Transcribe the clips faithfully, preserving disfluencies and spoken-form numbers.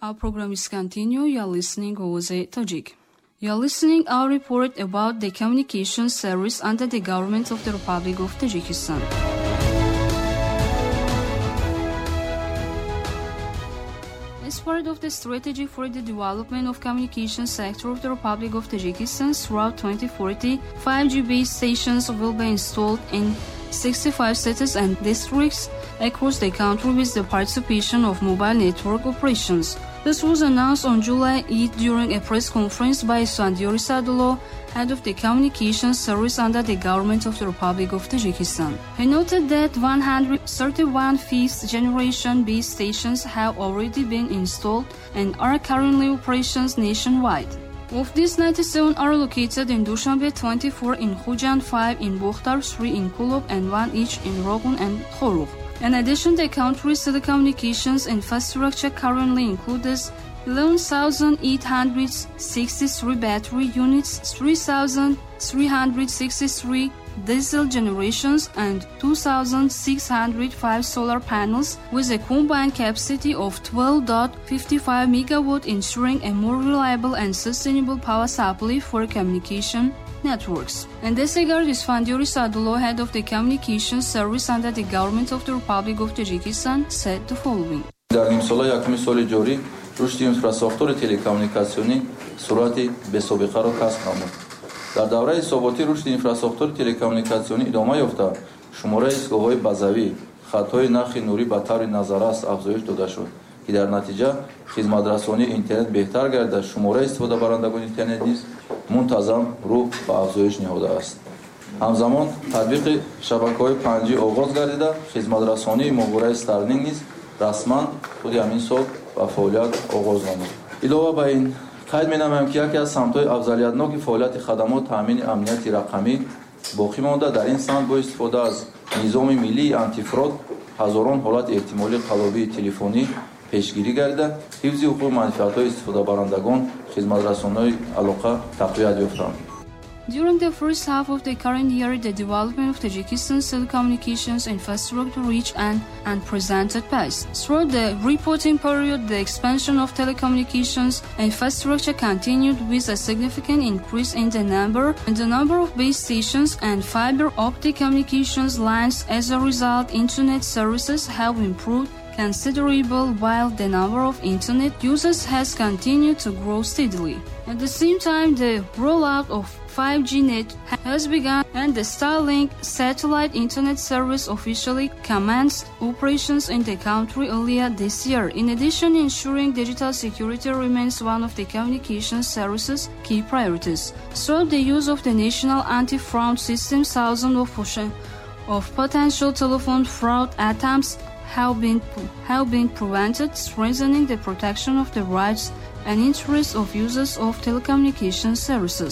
Our program is continued. You are listening Ovoze Tajik. You are listening our report about the communication service under the government of the Republic of Tajikistan. As part of the strategy for the development of communication sector of the Republic of Tajikistan throughout twenty forty, five G base stations will be installed in sixty-five cities and districts across the country with the participation of mobile network operations. This was announced on July eighth during a press conference by Isfandiyor Sadullo, head of the communications service under the government of the Republic of Tajikistan. He noted that one hundred thirty-one fifth generation base stations have already been installed and are currently operations nationwide. Of these, ninety-seven are located in Dushanbe, twenty-four in Khujan, five in Bukhtar, three in Kulub, and one each in Rogun and Khorugh. In addition, the country's telecommunications infrastructure currently includes eleven thousand eight hundred sixty-three battery units, three thousand three hundred sixty-three diesel generations, and two thousand six hundred five solar panels with a combined capacity of twelve point five five megawatt, ensuring a more reliable and sustainable power supply for communication networks. In this regard, Isfandiyor Sadullo, head of the communications service under the government of the Republic of Tajikistan, said the following. در نیم ساله یکم سال جاری رشد اینفراستراکچور تلکومونیکاسیونی سرعتی بی‌سابقه را کسب نمود. در دوره ثابتی رشد اینفراستراکچور تلکومونیکاسیونی ادامه یافته، شماره ایستگاه‌های بازاری، خط‌های نرخ نوری به طور نظررس افزایش داده شد که در نتیجه خدمت‌رسانی اینترنت بهتر گردد. شماره استفاده برندگان اینترنت نیز منتظم رو به افزایش نهاده است. همزمان تطبیق شبکه‌های پنج جی آغاز گردیده، خدمت‌رسانی ماهواره استارلینک نیز رسما خود همین سال با فعالیت آغاز نمود. علاوه بر این قید می‌نمایم که یکی از سمت‌های افضلیت‌ناک فعالیت خدمات تامین امنیت رقمی باقی مانده. در این سمت با استفاده از نظام ملی آنتی فراد هزاران حالت احتمالی قلابی تلفنی پیشگیری گردیده. حفظ حقوق منفعت‌های استفاده برندگان خدمت‌رسان‌های علاقه تقویت یافتند. During the first half of the current year, the development of Tajikistan's telecommunications infrastructure reached an unprecedented pace. Throughout the reporting period, the expansion of telecommunications infrastructure continued with a significant increase in the number in the number of base stations and fiber optic communications lines. As a result, internet services have improved considerable while the number of internet users has continued to grow steadily. At the same time, the rollout of five G net has begun and the Starlink satellite internet service officially commenced operations in the country earlier this year. In addition, ensuring digital security remains one of the communication services' key priorities. Through the use of the national anti-fraud system, thousands of, of potential telephone fraud attempts have been have been prevented, strengthening the protection of the rights and interests of users of telecommunication services.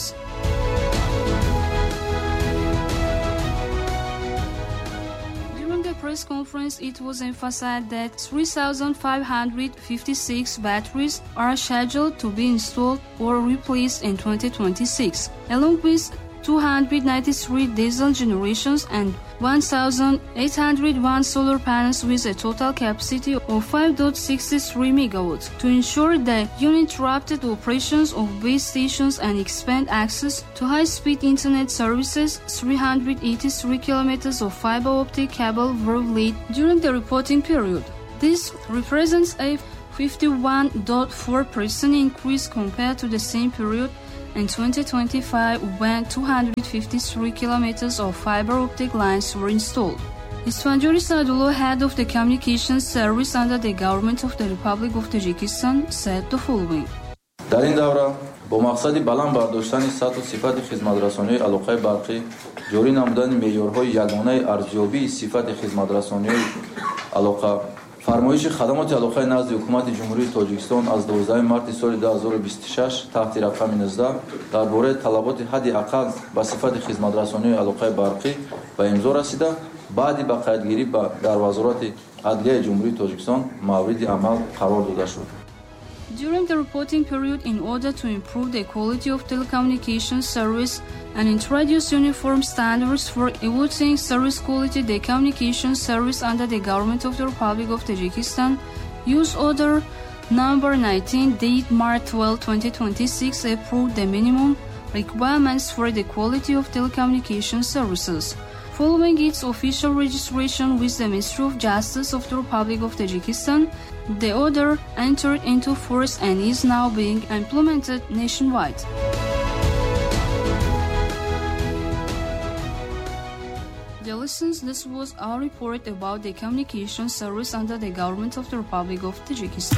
During the press conference, it was emphasized that three thousand five hundred fifty-six batteries are scheduled to be installed or replaced in twenty twenty-six, along with two hundred ninety-three diesel generations and one thousand eight hundred one solar panels with a total capacity of five point six three megawatts to ensure the uninterrupted operations of base stations and expand access to high-speed internet services. three hundred eighty-three kilometers of fiber optic cable were laid during the reporting period. This represents a fifty-one point four percent increase compared to the same period in twenty twenty-five, when two hundred fifty-three kilometers of fiber optic lines were installed. Isfandiyor Sadullo, head of the communications service under the government of the Republic of Tajikistan, said the following. در این دوره با مقصد بلند برداشتن سطح و صفت خدمت‌رسانی علاقه برقی، جاری نمودن معیارهای یگانه ارزیابی صفت خدمت‌رسانی علاقه، فرمایش خدمات علاقه نزد حکومت جمهوری تاجیکستان از دوازدهم مارس سال دو هزار و بیست و شش تحت رقم نوزده درباره طلبات حد اقل به صفت خدمت‌رسانی علاقه برقی به امضا رسیده، بعد به قیدگیری در وزارت عدلیه جمهوری تاجیکستان مورد عمل قرار داده شد. During the reporting period, in order to improve the quality of telecommunications service and introduce uniform standards for evaluating service quality, the communications service under the government of the Republic of Tajikistan used other Number nineteen, date March twelfth, twenty twenty-six, approved the minimum requirements for the quality of telecommunication services. Following its official registration with the Ministry of Justice of the Republic of Tajikistan, the order entered into force and is now being implemented nationwide. Dear listeners, this was our report about the communication service under the government of the Republic of Tajikistan.